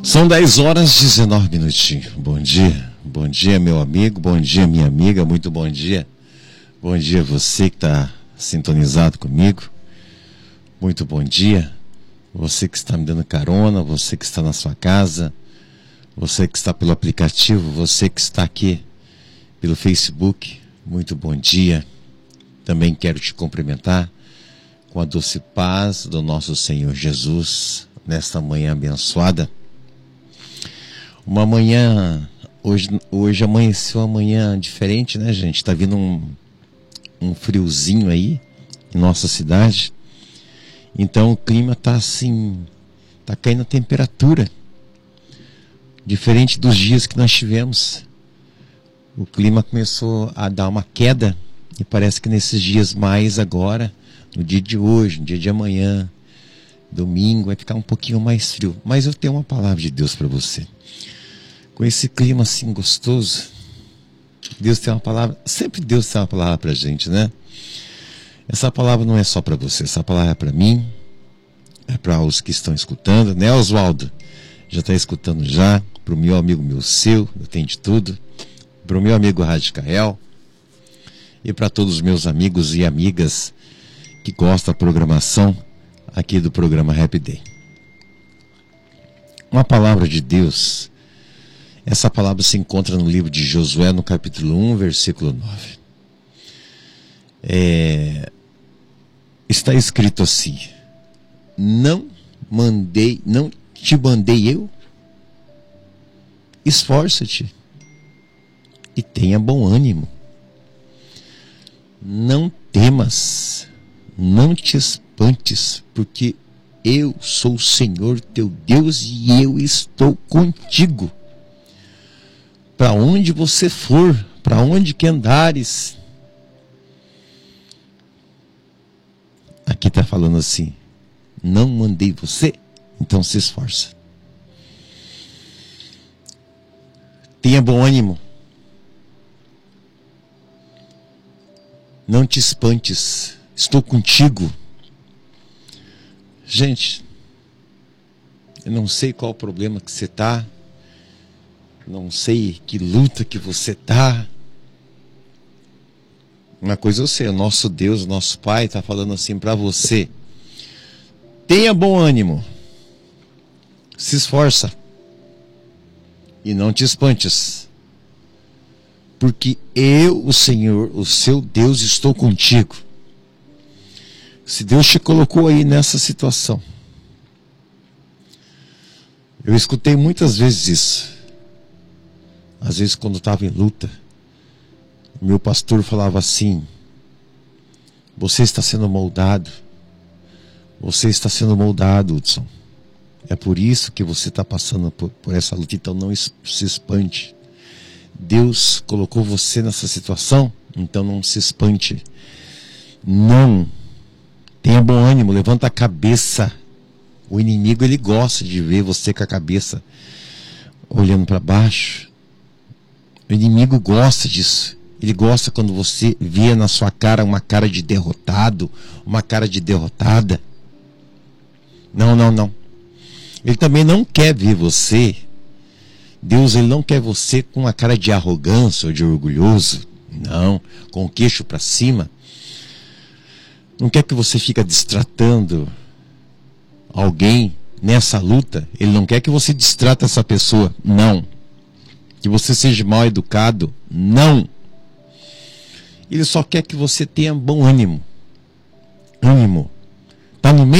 São 10 horas e 19 minutinhos. Bom dia meu amigo, bom dia minha amiga, muito bom dia. Bom dia você que está sintonizado comigo. Muito bom dia. Você que está me dando carona, você que está na sua casa, você que está pelo aplicativo, você que está aqui pelo Facebook. Muito bom dia. Também quero te cumprimentar com a doce paz do nosso Senhor Jesus nesta manhã abençoada. Uma manhã, hoje amanheceu uma manhã diferente, né, gente? Tá vindo um friozinho aí em nossa cidade. Então o clima tá assim, tá caindo a temperatura. Diferente dos dias que nós tivemos. O clima começou a dar uma queda e parece que nesses dias mais agora, no dia de hoje, no dia de amanhã, domingo, vai ficar um pouquinho mais frio. Mas eu tenho uma palavra de Deus para você. Com esse clima assim gostoso, Deus tem uma palavra, sempre Deus tem uma palavra pra gente, né? Essa palavra não é só para você, essa palavra é para mim, é para os que estão escutando, né, Oswaldo? Já está escutando já, para o meu amigo meu seu, eu tenho de tudo, para o meu amigo Radicael e para todos os meus amigos e amigas que gostam da programação aqui do programa Happy Day. Uma palavra de Deus. Essa palavra se encontra no livro de Josué, no capítulo 1, versículo 9. Está escrito assim: não te mandei eu? Esforça-te e tenha bom ânimo. Não temas, não te espantes, porque eu sou o Senhor teu Deus e eu estou contigo. Para onde você for, para onde que andares. Aqui está falando assim: não mandei você, então se esforça. Tenha bom ânimo. Não te espantes, estou contigo. Gente, eu não sei qual o problema que você está. Não sei que luta que você está. Uma coisa eu sei, o nosso Deus, o nosso Pai está falando assim para você: tenha bom ânimo, se esforça e não te espantes, porque eu, o Senhor, o seu Deus, estou contigo. Se Deus te colocou aí nessa situação, eu escutei muitas vezes isso. Às vezes quando estava em luta, o meu pastor falava assim: você está sendo moldado. Você está sendo moldado, Hudson. É por isso que você está passando por essa luta. Então não se espante. Deus colocou você nessa situação, então não se espante. Não. Tenha bom ânimo, levanta a cabeça. O inimigo, ele gosta de ver você com a cabeça olhando para baixo. O inimigo gosta disso. Ele gosta quando você vê na sua cara uma cara de derrotado, uma cara de derrotada. Não. Ele também não quer ver você. Deus, ele não quer você com uma cara de arrogância ou de orgulhoso. Não, com o queixo para cima. Não quer que você fique distratando alguém nessa luta. Ele não quer que você distrata essa pessoa. Não. Que você seja mal educado. Não. Ele só quer que você tenha bom ânimo. Ânimo. Está no meio